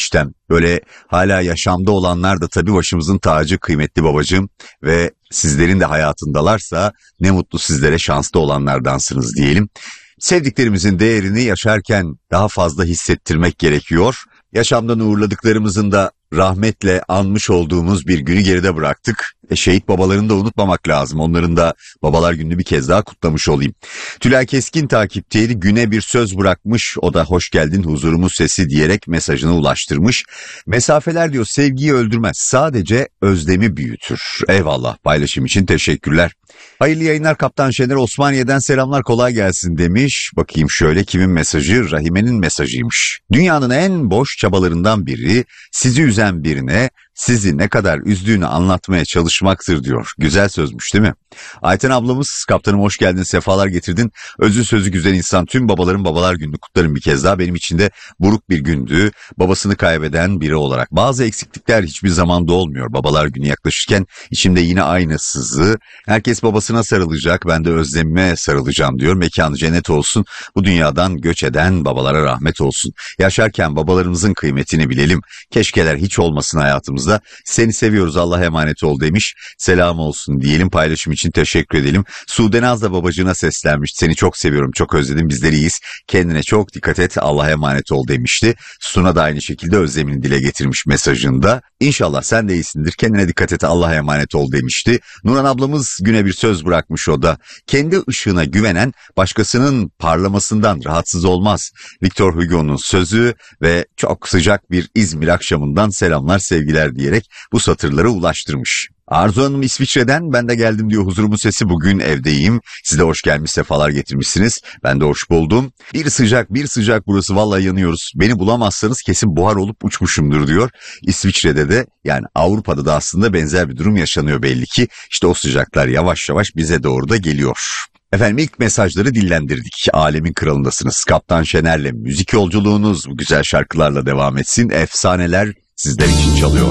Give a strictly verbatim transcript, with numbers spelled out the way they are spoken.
eniştem. Böyle hala yaşamda olanlar da tabii başımızın tacı kıymetli babacığım ve sizlerin de hayatındalarsa ne mutlu sizlere, şanslı olanlardansınız diyelim. Sevdiklerimizin değerini yaşarken daha fazla hissettirmek gerekiyor. Yaşamdan uğurladıklarımızın da rahmetle anmış olduğumuz bir günü geride bıraktık. E, şehit babalarını da unutmamak lazım. Onların da babalar gününü bir kez daha kutlamış olayım. Tülay Keskin takipteydi. Güne bir söz bırakmış. O da hoş geldin huzurumuz sesi diyerek mesajını ulaştırmış. Mesafeler diyor sevgiyi öldürmez. Sadece özlemi büyütür. Eyvallah, paylaşım için teşekkürler. Hayırlı yayınlar Kaptan Şener, Osmaniye'den selamlar, kolay gelsin demiş. Bakayım şöyle, kimin mesajı? Rahime'nin mesajıymış. Dünyanın en boş çabalarından biri sizi üzen birine sizi ne kadar üzdüğünü anlatmaya çalışmaktır diyor. Güzel sözmüş değil mi? Ayten ablamız, kaptanım hoş geldin, sefalar getirdin. Özü sözü güzel insan, tüm babaların babalar gününü kutlarım bir kez daha. Benim için de buruk bir gündü. Babasını kaybeden biri olarak. Bazı eksiklikler hiçbir zamanda olmuyor. Babalar günü yaklaşırken içimde yine aynı sızı. Herkes babasına sarılacak, ben de özlemime sarılacağım diyor. Mekanı cennet olsun. Bu dünyadan göç eden babalara rahmet olsun. Yaşarken babalarımızın kıymetini bilelim. Keşkeler hiç olmasın hayatımızda. Seni seviyoruz, Allah'a emanet ol demiş. Selam olsun diyelim, paylaşım için teşekkür edelim. Sudenaz da babacığına seslenmiş. Seni çok seviyorum, çok özledim, bizler iyiyiz. Kendine çok dikkat et, Allah'a emanet ol demişti. Suna da aynı şekilde özlemini dile getirmiş mesajında. İnşallah sen de iyisindir, kendine dikkat et, Allah'a emanet ol demişti. Nurhan ablamız güne bir söz bırakmış o da. Kendi ışığına güvenen başkasının parlamasından rahatsız olmaz. Victor Hugo'nun sözü ve çok sıcak bir İzmir akşamından selamlar sevgiler diyerek bu satırları ulaştırmış. Arzu Hanım İsviçre'den, ben de geldim diyor, huzurumun sesi, bugün evdeyim. Siz de hoş gelmiş, sefalar getirmişsiniz. Ben de hoş buldum. Bir sıcak bir sıcak burası, vallahi yanıyoruz. Beni bulamazsanız kesin buhar olup uçmuşumdur diyor. İsviçre'de de, yani Avrupa'da da aslında benzer bir durum yaşanıyor belli ki. İşte o sıcaklar yavaş yavaş bize doğru da geliyor. Efendim ilk mesajları dillendirdik. Alemin kralındasınız. Kaptan Şener'le müzik yolculuğunuz bu güzel şarkılarla devam etsin. Efsaneler sizler için çalıyor.